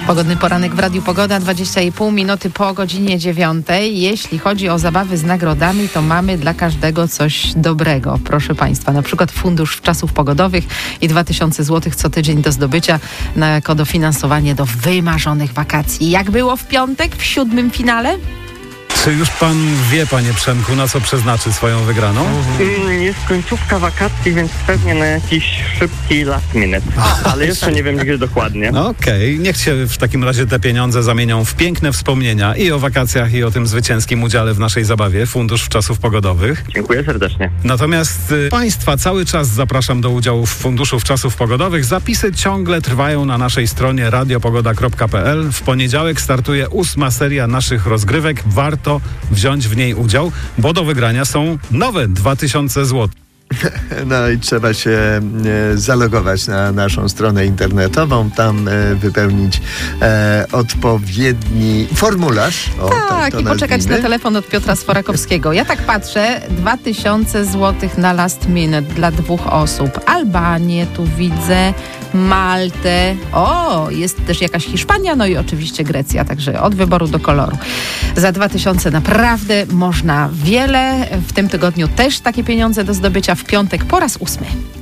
Pogodny poranek w Radiu Pogoda, 20,5 minuty po godzinie 9. Jeśli chodzi o zabawy z nagrodami, to mamy dla każdego coś dobrego. Proszę Państwa, na przykład fundusz czasów pogodowych i 2000 zł co tydzień do zdobycia jako dofinansowanie do wymarzonych wakacji. Jak było w piątek w 7. finale? Czy już pan wie, panie Przemku, na co przeznaczy swoją wygraną? Jest końcówka wakacji, więc pewnie na jakiś szybki last minute. Ale jeszcze nie wiem gdzie dokładnie. Okej, niech się w takim razie te pieniądze zamienią w piękne wspomnienia i o wakacjach, i o tym zwycięskim udziale w naszej zabawie Fundusz Czasów Pogodowych. Dziękuję serdecznie. Natomiast Państwa cały czas zapraszam do udziału w Funduszu Czasów Pogodowych. Zapisy ciągle trwają na naszej stronie radiopogoda.pl. W poniedziałek startuje 8. seria naszych rozgrywek. Warto wziąć w niej udział, bo do wygrania są nowe 2000 zł. No i trzeba się zalogować na naszą stronę internetową, tam wypełnić odpowiedni formularz. Tak, i poczekać na telefon od Piotra Sforakowskiego. Ja tak patrzę, 2000 zł na last minute dla 2 osób. Albanię tu widzę, Maltę, jest też jakaś Hiszpania, no i oczywiście Grecja, także od wyboru do koloru. Za 2000 naprawdę można wiele. W tym tygodniu też takie pieniądze do zdobycia, w piątek po raz 8.